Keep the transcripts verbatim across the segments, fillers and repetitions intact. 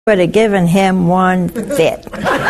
would have given him one fit.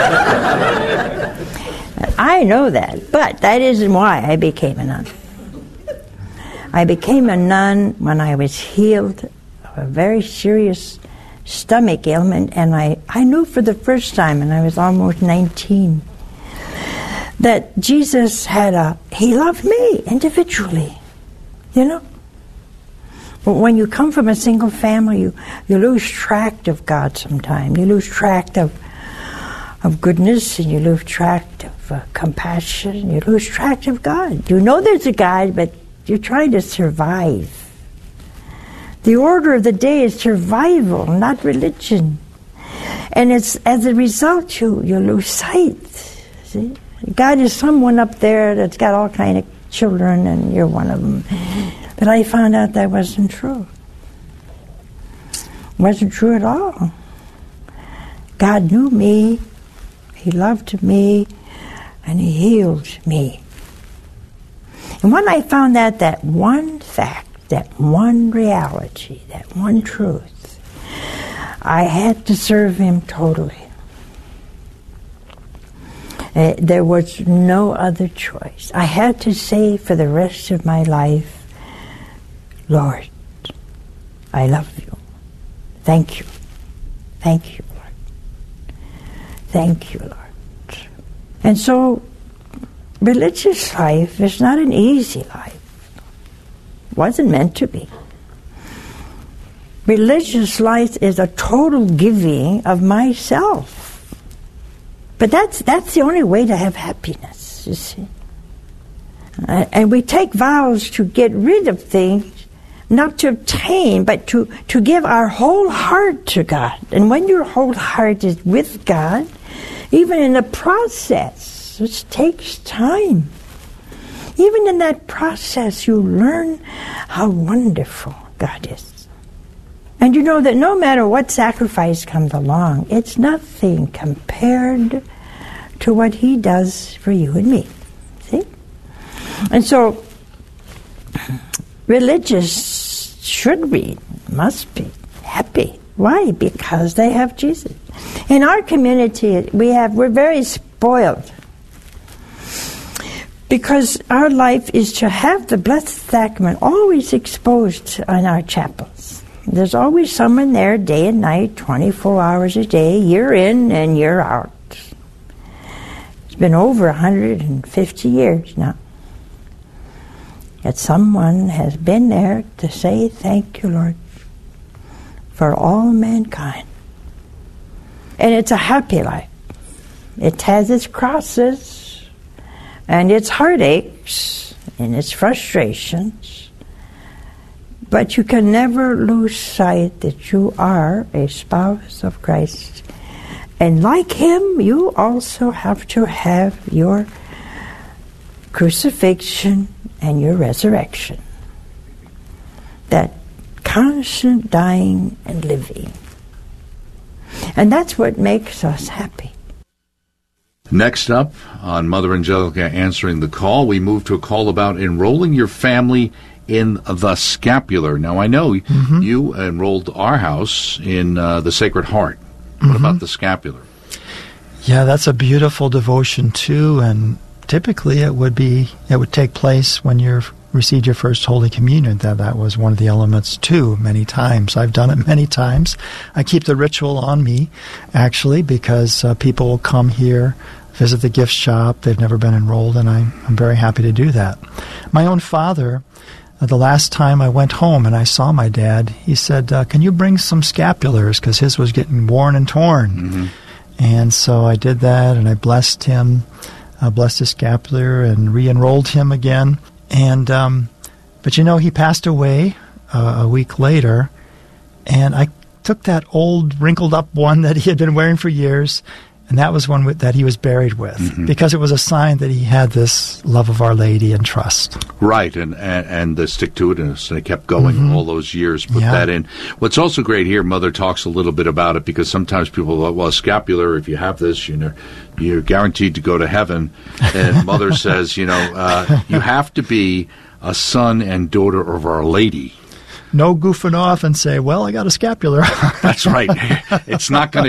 I know that, but that isn't why I became a nun. I became a nun when I was healed of a very serious stomach ailment, and I, I knew for the first time, and I was almost nineteen, that Jesus had a, he loved me individually, you know? But when you come from a single family, you, you lose track of God sometimes. You lose track of of goodness, and you lose track of uh, compassion. You lose track of God. You know there's a God, but you're trying to survive. The order of the day is survival, not religion. And it's as a result, you, you lose sight. See? God is someone up there that's got all kind of children, and you're one of them. But I found out that wasn't true. It wasn't true at all. God knew me, He loved me, and He healed me. And when I found out that one fact, that one reality, that one truth, I had to serve Him totally. Uh, there was no other choice. I had to say for the rest of my life, Lord, I love you. Thank you. Thank you, Lord. Thank you, Lord. And so, religious life is not an easy life. It wasn't meant to be. Religious life is a total giving of myself. But that's that's the only way to have happiness, you see. Uh, and we take vows to get rid of things, not to obtain, but to, to give our whole heart to God. And when your whole heart is with God, even in the process, which takes time, even in that process, you learn how wonderful God is. And you know that no matter what sacrifice comes along, it's nothing compared to what He does for you and me. See? And so, religious should be, must be happy. Why? Because they have Jesus. In our community, we have, we're very spoiled. Because our life is to have the Blessed Sacrament always exposed in our chapels. There's always someone there day and night, twenty-four hours a day, year in and year out. It's been over one hundred fifty years now. That someone has been there to say, thank you, Lord, for all mankind. And it's a happy life. It has its crosses, and its heartaches, and its frustrations, but you can never lose sight that you are a spouse of Christ. And like Him, you also have to have your crucifixion and your resurrection. That constant dying and living. And that's what makes us happy. Next up on Mother Angelica Answering the Call, we move to a call about enrolling your family in the scapular. Now, I know mm-hmm. you enrolled our house in uh, the Sacred Heart. What mm-hmm. about the scapular? Yeah, that's a beautiful devotion too, and typically it would be it would take place when you received your first Holy Communion. That that was one of the elements too, many times. I've done it many times. I keep the ritual on me, actually, because uh, people will come here, visit the gift shop. They've never been enrolled, and I'm, I'm very happy to do that. My own father, uh, the last time I went home and I saw my dad, he said, uh, can you bring some scapulars, because his was getting worn and torn. Mm-hmm. And so I did that, and I blessed him, uh, blessed his scapular, and re-enrolled him again. And um, but you know, he passed away uh, a week later, and I took that old wrinkled up one that he had been wearing for years, and that was one with, that he was buried with, mm-hmm. because it was a sign that he had this love of Our Lady and trust. Right, and and, and the stick-to-itiveness, and it kept going mm-hmm. all those years, put yeah. that in. What's also great here, Mother talks a little bit about it, because sometimes people go, well, scapular, if you have this, you know, you're guaranteed to go to heaven. And Mother says, you know, uh, you have to be a son and daughter of Our Lady. No goofing off and say, well, I got a scapular. That's right. It's not going to